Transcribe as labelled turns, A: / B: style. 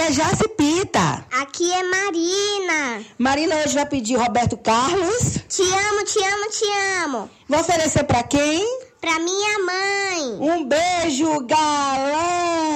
A: é Jacipita.
B: Aqui é Marina.
A: Marina hoje vai pedir Roberto Carlos.
B: Te amo, te amo, te amo.
A: Vou oferecer pra quem?
B: Pra minha mãe.
A: Um beijo, galã!